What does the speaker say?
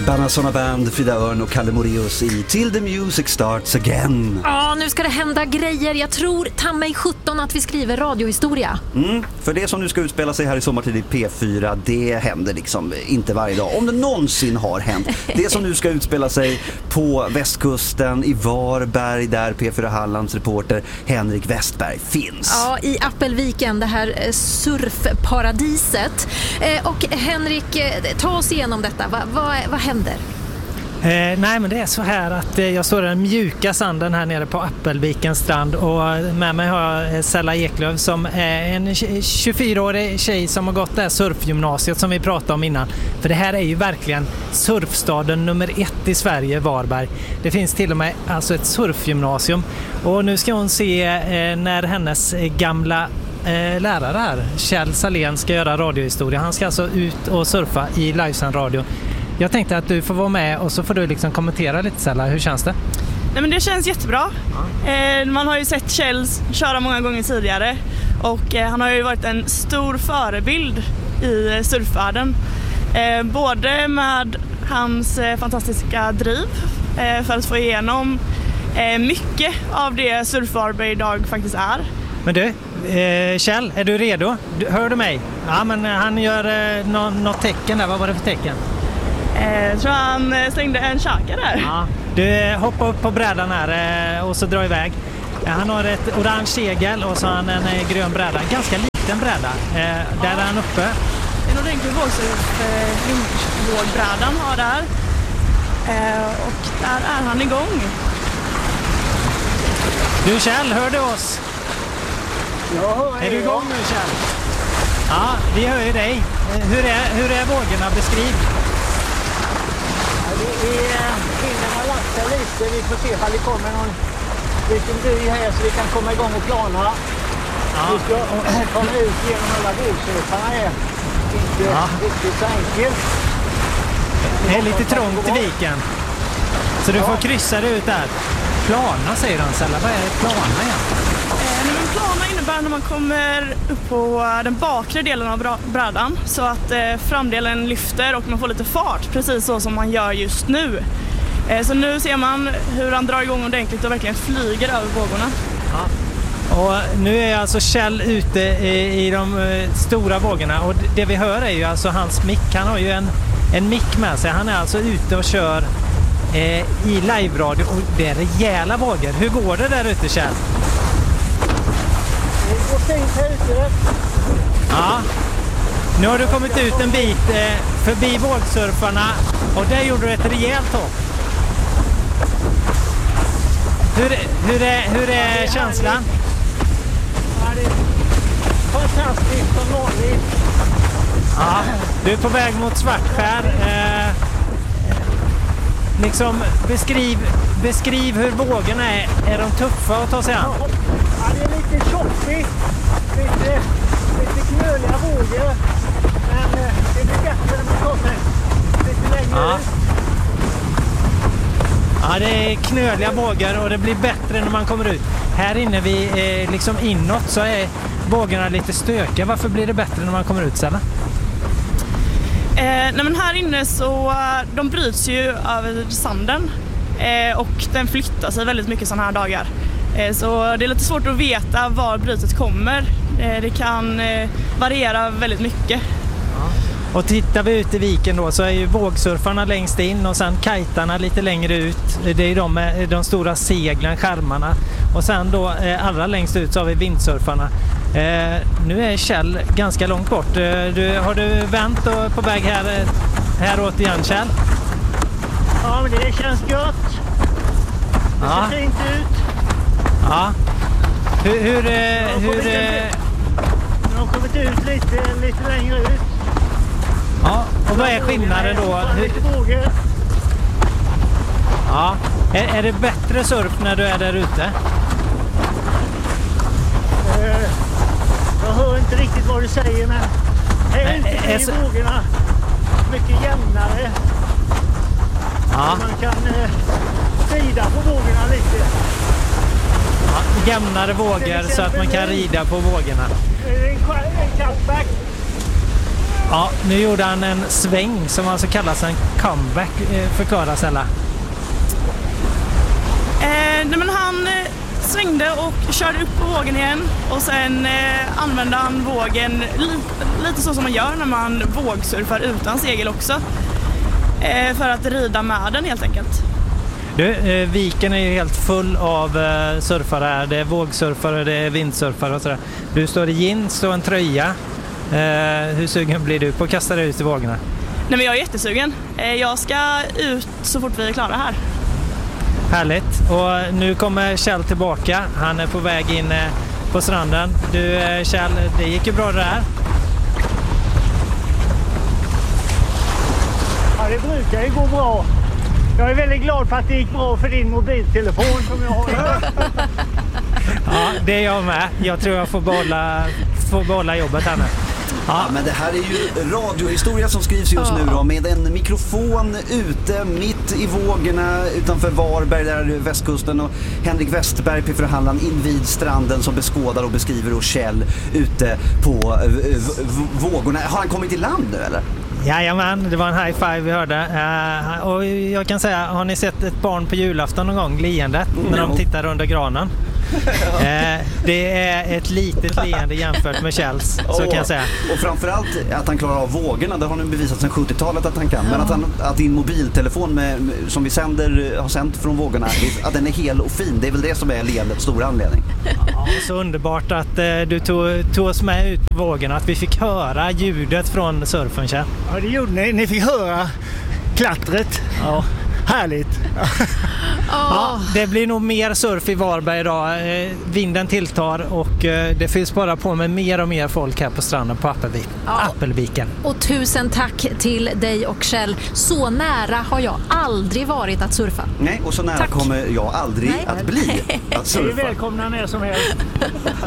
Banasona Band, Frida Örn och Kalle Moraeus i Till the Music Starts Again. Ja, nu ska det hända grejer. Jag tror ta mig 17 att vi skriver radiohistoria. För det som nu ska utspela sig här i sommartid i P4, det händer liksom inte varje dag. Om det någonsin har hänt. Det som nu ska utspela sig på västkusten i Varberg, där P4 Hallands reporter Henrik Westberg finns. Ja, i Appelviken, det här surfparadiset. Och Henrik, ta oss igenom detta. Vad händer? Nej, men det är så här att jag står i den mjuka sanden här nere på Appelvikens strand, och med mig har jag Sella Eklöf som är en 24-årig tjej som har gått det här surfgymnasiet som vi pratade om innan. För det här är ju verkligen surfstaden nummer 1 i Sverige, Varberg. Det finns till och med alltså ett surfgymnasium, och nu ska hon se när hennes gamla lärare här, Kjell Salén, ska göra radiohistoria. Han ska alltså ut och surfa i livesänd radio. Jag tänkte att du får vara med och så får du liksom kommentera lite, Sella. Hur känns det? Nej, men det känns jättebra. Man har ju sett Kjell köra många gånger tidigare, och han har ju varit en stor förebild i surfvärlden. Både med hans fantastiska driv för att få igenom mycket av det surf-Varberg idag faktiskt är. Men du, Kjell, är du redo? Hör du mig? Ja, men han gör något tecken där. Vad var det för tecken? Jag tror han slängde en chaka där. Ja, du hoppar upp på brädan här och så drar iväg. Han har ett orange segel och så har han en grön bräda. En ganska liten bräda. Där är han uppe. En ordentlig vågbrädan har där. Och där är han igång. Du, Kjell, hör du oss? Är du igång nu, Kjell? Ja, vi hör ju dig. Hur är vågorna? Beskriv. Vi hinner man lasta lite. Vi får se om det kommer någon liten dy här så vi kan komma igång och plana. Ja. Vi ska komma ut genom alla vågsurfarna här. Inte riktigt så enkelt. Det är lite trångt i viken. Så du får kryssa dig ut där. Plana, säger han, Sella. Vad är plana egentligen? Plana innebär när man kommer upp på den bakre delen av brädan så att framdelen lyfter och man får lite fart, precis så som man gör just nu. Så nu ser man hur han drar igång ordentligt och verkligen flyger över vågorna. Ja. Och nu är alltså Kjell ute i de stora vågorna, och det vi hör är ju alltså hans mick. Han har ju en mick med sig. Han är alltså ute och kör i live-radio, och det är rejäla vågor. Hur går det där ute, Kjell? Det går fint här ute. Ja. Nu har du kommit ut en bit förbi vågsurfarna, och där gjorde du ett rejält hopp. Hur är känslan? Ja, det är fantastiskt som vanligt. Ja, du är på väg mot Svartskär. Liksom beskriv hur vågorna är. Är de tuffa att ta sig an? Ja, det är lite tjockigt. Lite knöliga vågor. Men det blir bättre när man tar sig lite längre ut. Ja, det är knöliga vågor och det blir bättre när man kommer ut. Här inne liksom inåt så är vågorna lite stökiga. Varför blir det bättre när man kommer ut, Sella? Nej, men här inne så de bryts ju över sanden och den flyttar sig väldigt mycket sådana här dagar. Så det är lite svårt att veta var brytet kommer. Det kan variera väldigt mycket. Och tittar vi ut i viken då så är ju vågsurfarna längst in och sen kajtarna lite längre ut. Det är de stora seglen, skärmarna. Och sen då allra längst ut så har vi vindsurfarna. Nu är Kjell ganska långt bort. Har du vänt och på väg här åt igen, Kjell? Ja, men det känns gött. Det ser fint ut. Ja. Hur de har kommit ut lite längre ut. Ja, och vad är skillnaden då? Lite vågor. Ja. Är det bättre surf när du är där ute? Jag hör inte riktigt vad du säger, men här ute är vågorna mycket jämnare. Ja. Man kan rida på vågorna lite. Ja, jämnare vågor så att man kan rida på vågorna. En cutback. Ja, nu gjorde han en sväng som alltså kallas en comeback. Förklara Sella. Nej, men han svängde och körde upp på vågen igen och sen använde han vågen lite så som man gör när man vågsurfar utan segel också. För att rida med den helt enkelt. Viken är ju helt full av surfare här. Det är vågsurfare, det är vindsurfare och sådär. Du står i jeans och en tröja. Hur sugen blir du på att kasta dig ut i vågorna? Nej, men jag är jättesugen. Jag ska ut så fort vi är klara här. Härligt. Och nu kommer Kjell tillbaka. Han är på väg in på stranden. Du Kjell, det gick ju bra det där. Ja, det brukar ju gå bra. Jag är väldigt glad för att det gick bra för din mobiltelefon som jag har. Ja, det är jag med. Jag tror jag får behålla jobbet här nu. Ja, men det här är ju radiohistoria som skrivs just nu då, med en mikrofon ute mitt i vågorna utanför Varberg, där västkusten, och Henrik Westberg, P4 Halland, invid stranden som beskådar och beskriver, och Kjell ute på vågorna. Har han kommit i land nu eller? Jajamän, det var en high five vi hörde. Och jag kan säga, har ni sett ett barn på julafton någon gång, leendet, när de tittar under granen? Det är ett litet leende jämfört med Kjells, så kan jag säga. Och framförallt att han klarar av vågorna, det har nu bevisat sedan 70-talet att han kan. Men att din mobiltelefon som vi har sänt från vågorna, att den är hel och fin, det är väl det som är leendets stora anledning. Ja, så underbart att du tog oss med ut på vågorna, att vi fick höra ljudet från surfen, Kjell. Ja, det gjorde ni. Ni fick höra klattret. Ja. Härligt. Ja, det blir nog mer surf i Varberg idag. Vinden tilltar och det fylls bara på med mer och mer folk här på stranden på Appelviken. Och tusen tack till dig och Kjell. Så nära har jag aldrig varit att surfa. Nej, och så nära kommer jag aldrig att bli att surfa. Ni är välkomna när som helst.